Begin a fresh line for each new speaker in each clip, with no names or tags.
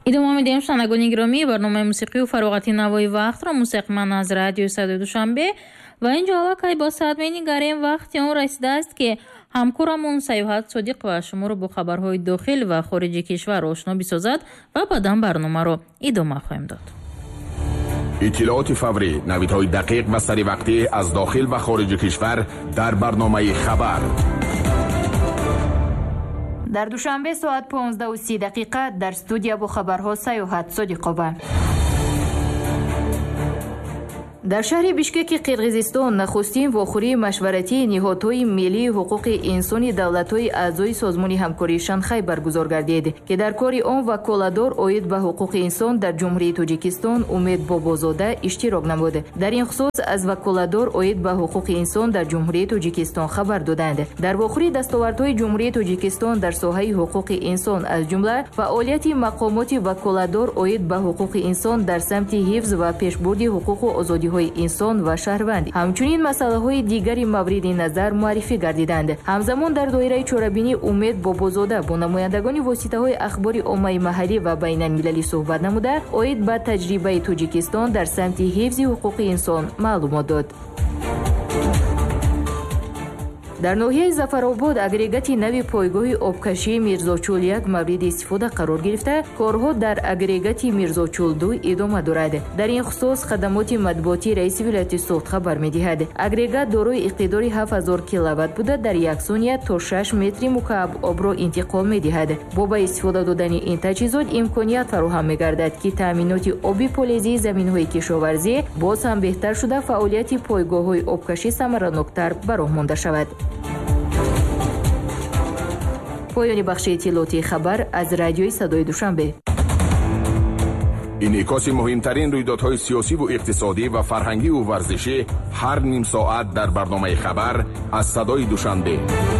идома медиҳем шунавандагони гиромӣ, барномаи мусиқию фароғати навои вақтро мусиқман аз радиои Садои Душанбе ва ин ҷо аллакай ба саат менигарем. Вақти он расидааст ки ҳамкорамон Саёҳат Содиқова шуморо бо хабарҳои дохил ва хориҷи кишвар ошно бисозад ва баъдан барномаро идома хоҳем дод.
иттилооти фаврӣ, навидҳои дақиқ ва саривақтӣ аз дохил ва хориҷи кишвар дар барномаи хабар.
дар душанбе соат 15:30 дар студия бо хабарҳо Саёҳат Содиқова. дар шаҳри Бишкеки Қирғизистон нахустин вохӯрии машваратии ниҳодҳои миллии ҳуқуқи инсони давлатҳои аъзои созмони ҳамкории Шанхай баргузор гардид ки дар кори он ваколадор оид ба ҳуқуқи инсон дар ҷумҳурии Тоҷикистон Умед Бобозода иштирок намуд. дар ин хусус аз ваколадор оид ба ҳуқуқи инсон дар ҷумҳурии Тоҷикистон хабар доданд. дар вохӯрии дастовардҳои ҷумҳурии Тоҷикистон дар соҳаи ҳуқуқи инсон аз ҷумла фаъолияти мақомоти ваколадор оид ба ҳуқуқи инсон дар самти ҳифз ва пешбурди ҳуқуқу озодиҳои инсон ва шаҳрванд ҳамчунин масъалаҳои дигари мавриди назар муаррифӣ гардиданд. ҳамзамон дар доираи чорабинӣ Умед Бобозода бо намояндагони воситаҳои ахбори оммаи маҳаллӣ ва байналмилалӣ суҳбат намуда оид ба таҷрибаи Тоҷикистон дар самти ҳифзи ҳуқуқи инсон маълумот дод. дар ноҳияи Зафаробод агрегати нави пойгоҳи обкашии Мирзочул 1 мавриди истифода қарор гирифта, корҳо дар агрегати Мирзочул 2 идома дорад. дар ин хусус хадамоти матбуотӣ раиси вилояти Суғд хабар медиҳад. агрегат дорои иқтидори 7000 киловатт буда дар як сония то 6 метри мукааб обро интиқол медиҳад. бо ба истифода додани ин таҷҳизот имконият фароҳам мегардад ки таъминоти оби полезии заминҳои кишоварзӣ боз ҳам беҳтар шуда фаъолияти пойгоҳҳои обкашӣ самараноктар ба роҳ монда шавад. поёни бахши иттилооти хабар аз радиои Садои Душанбе.
инъикоси муҳимтарин рӯйдодҳои сиёсиву иқтисодӣ ва фарҳангиву варзишӣ ҳар ним соат дар барномаи хабар аз Садои Душанбе.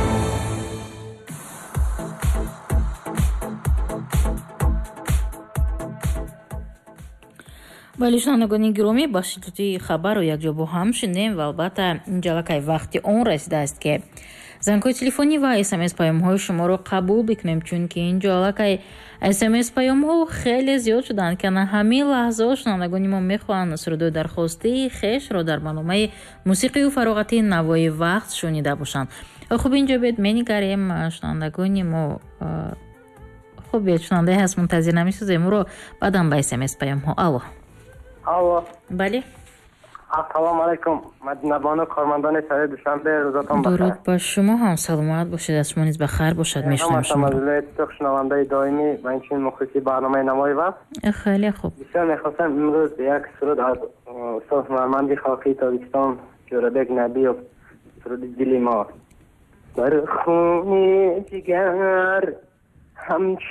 бале шунавандагони гиромӣ бахши иттилооти хабарро якҷо бо ҳам шиндем ва албатта инҷалакай вақти он расидааст ки занкҳои телефонӣ ва смс паёмҳои шуморо қабул бикунем, чунки инҷо аллакай смс паёмҳо хеле зиёд шуданд ки ана ҳамин лаҳзао шунавандагони мо мехоҳанд сурдои дархостии хешро дар барномаи мусиқию фароғати навои вақт шунида бошанд. хуб инҷо бед менигарем шунавандагони мо хуб бед шунавандаe ҳаст мунтазир намесозем ӯро баъдан ба смс паёмҳо.
алло
бале
ассалому алайкум. Мадинабону кормандони Садои Душанбе, рӯзатон бахайр.
дуруд ба шумо ҳам саломат бошед, аз шумо низ бахайр бошад. мешунавам шумо
шунавандаи доимӣ ва инчунин мухлиси барномаи навои вақт.
хеле хуб.
бисёр мехостам имрӯз як суруд аз устод ҳунарманди халқии Тобистон Ҷӯрабек Набиёв, суруди дили мо. бар хуни ҷигар ҳамчун